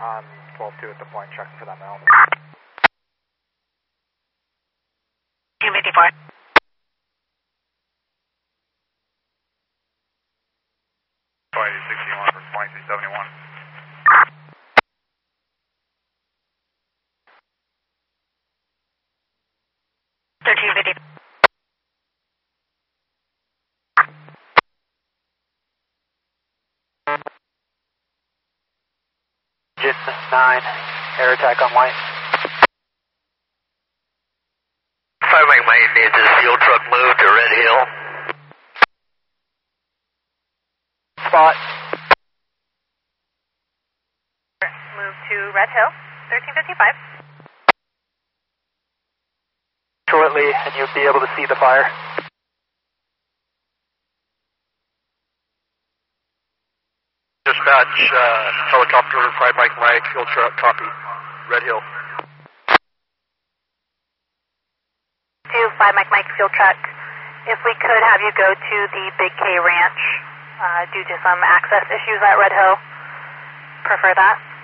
On 12-2 at the point, checking for that now. 254. Flight 61 for 2371. Engine 9, air attack on white. 5 Mike Mike needs his fuel truck moved to Red Hill. Spot. Move to Red Hill, 1355. Shortly, and you'll be able to see the fire. Dispatch, helicopter, 5 Mike Mike, fuel truck, copy. Red Hill. To 5 Mike Mike fuel truck. If we could have you go to the Big K Ranch due to some access issues at Red Hill, prefer that.